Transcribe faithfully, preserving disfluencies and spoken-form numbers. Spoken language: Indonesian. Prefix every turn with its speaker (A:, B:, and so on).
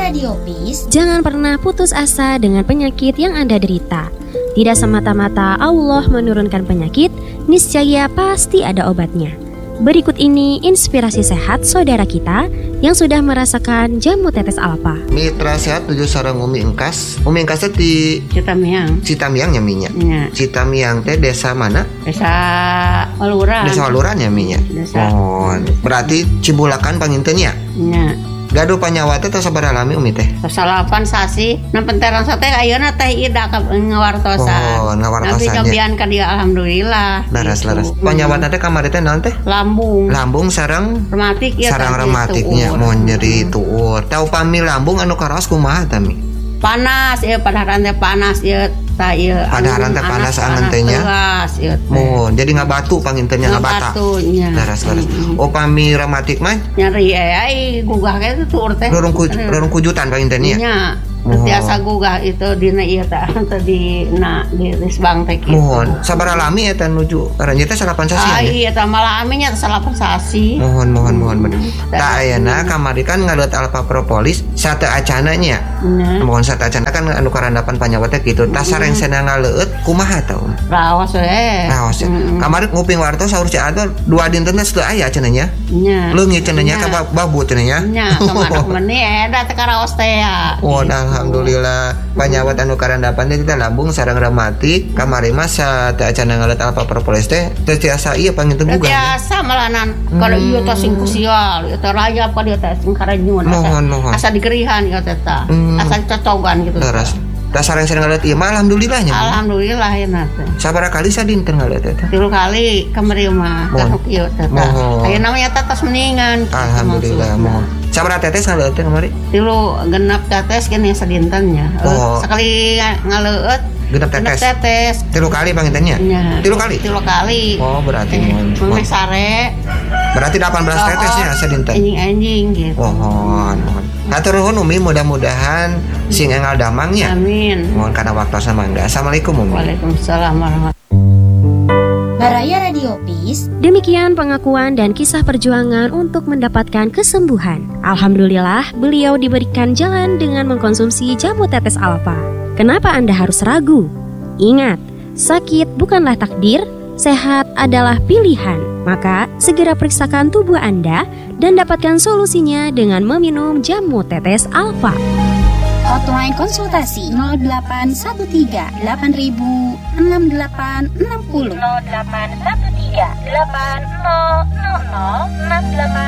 A: Radio Peace,
B: jangan pernah putus asa dengan penyakit yang Anda derita. Tidak semata-mata Allah menurunkan penyakit, niscaya pasti ada obatnya. Berikut ini inspirasi sehat saudara kita yang sudah merasakan jamu tetes alfa.
C: Mitra sehat tujuh sareng Umi Engkas. Umi Engkas teh di
D: Citamiang.
C: Citamiang nya minya.
D: Ya.
C: Citamiang teh desa mana?
D: Desa Waluran.
C: Desa Waluran ya minya.
D: Desa.
C: Oh, berarti Cibulakan pangintennya.
D: Ya.
C: Gaduh panyawa teh tos sabaraha lami Umi teh?
D: Salapan sasi, na penteran sate ayeuna teh ida ka ngawartosan.
C: Oh, ngawartosannya.
D: Tapi gabian ka dia alhamdulillah.
C: Laras-laras. Panyawa teh kamari teh naon teh?
D: Lambung.
C: Lambung sareng
D: Rematik ya.
C: sareng rematiknya mau nyeri tuur. Tau pami lambung anu karaos kumaha tami?
D: Panas ya, padaharan teh panas ya. Ta ieu.
C: Padaharan teh panas angan teh nya. Mohon, jadi ngabatu pangintennya ngabata.
D: Ngabatunya.
C: Laras-laras. Oh pami rematik mah
D: nyeri ai gugah ke tuur teh.
C: Rorong ku, rorong kujutan pangintennya.
D: Nya. Biasa gugah itu dina ieu teh tadi na di risbang teh kitu.
C: Mohon, sabaraha lami eta nuju karanya teh salapan sasi.
D: Ah iya teh malaminya salapan sasi.
C: Mohon mohon mohon bener. Ta ayeuna kamari kan ngalut alfa propolis sate acana nya. Mohon sate acana kan anu karandapan panyawa teh kitu. Tas sareng cenah ngaleut kumaha tah?
D: Raos we.
C: Raos. Kamari nguping wartos saur si Ado dua dinten teh teu aya cenah nya.
D: Nya.
C: Leungit cenah nya ka babu cenah nya.
D: Nya, kamanak meuni eta teh karaos teh ya.
C: Oh, alhamdulillah panyawat anu karandapan teh kita lambung sareng rematik kamari mah sa teh acan ngalet alfa propolis teh teh tiasa ieu panginten gugah.
D: Tiasa malanan kalau ieu teh sing kusial, ieu teh rayap ka dieu teh sing karanyun.
C: Mohon mohon.
D: Asa digerihan ieu teh tah. Asa cocogan gitu.
C: Teras. Da sareng sareng ngalet ieu mah alhamdulillah nya.
D: Alhamdulillah yeuna teh.
C: Sabaraha kali sadinten ngalet teh?
D: Tilu kali kamari mah teh ieu teh. Ayeuna mah eta tos mendingan.
C: Alhamdulillah mohon. Sabaraha tetes ngaleut teh kamari?
D: Tilu genep tetes kene sadintennya.
C: Oh.
D: Sekali ngaleut
C: genep tetes.
D: tetes.
C: Tilu kali pangintennya? Tilu kali.
D: Tilu kali.
C: Oh, berarti mohon.
D: Meh sare.
C: Berarti delapan belas tetesnya sadinten.
D: Anjing-anjing gitu.
C: Mohon mohon. Hatur nuhun Umi, mudah-mudahan sing engal damangnya.
D: Amin.
C: Mohon kana waktu mangga. Assalamualaikum Umi.
D: Waalaikumsalam warahmatullahi.
A: Baraya Radio Peace.
B: Demikian pengakuan dan kisah perjuangan untuk mendapatkan kesembuhan. Alhamdulillah, beliau diberikan jalan dengan mengkonsumsi jamu tetes alfa. Kenapa Anda harus ragu? Ingat, sakit bukanlah takdir, sehat adalah pilihan. Maka, segera periksakan tubuh Anda dan dapatkan solusinya dengan meminum jamu tetes alfa.
A: Hotline konsultasi nol delapan satu tiga delapan ribu enam delapan enam nol nol delapan satu tiga delapan nol nol nol enam delapan